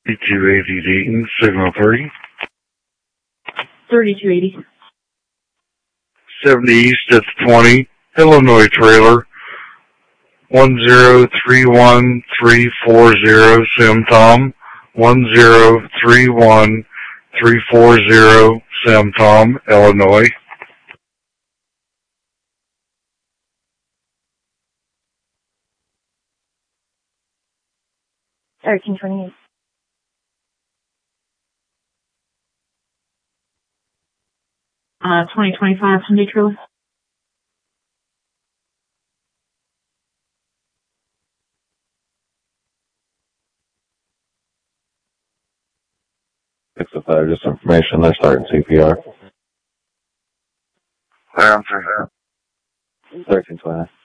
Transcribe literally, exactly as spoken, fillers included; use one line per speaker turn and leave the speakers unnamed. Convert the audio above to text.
thirty-two eighty Dayton, signal three.
thirty-two eighty.
seventy East at the twenty, Illinois trailer, one zero three one three four zero, Sim Tom, one zero three one three four zero, Sim Tom, Illinois.
thirteen twenty-eight. Uh, twenty twenty-five Hyundai trailer.
six oh five, just information, they're starting C P R.
Clear, I'm through.
thirteen twenty.